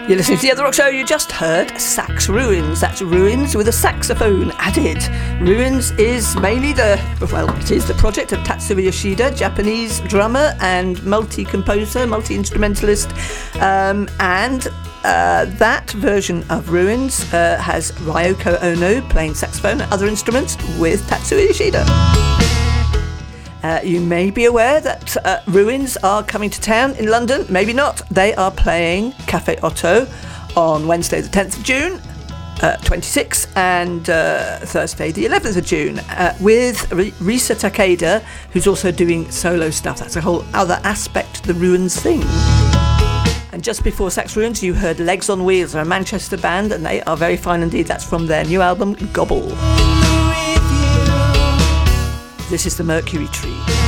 You're listening to The Other Rock Show. You just heard Sax Ruins. That's Ruins with a saxophone added. Ruins is mainly it is the project of Tatsuya Yoshida, Japanese drummer and multi-composer, multi-instrumentalist. That version of Ruins has Ryoko Ono playing saxophone and other instruments with Tatsuya Yoshida. You may be aware that Ruins are coming to town in London. Maybe not. They are playing Cafe Otto on Wednesday the 10th of June, 26, and Thursday the 11th of June with Risa Takeda, who's also doing solo stuff. That's a whole other aspect of the Ruins thing. And just before Sax Ruins, you heard Legs on Wheels. They're a Manchester band, and they are very fine indeed. That's from their new album, Gobble. This is the Mercury Tree.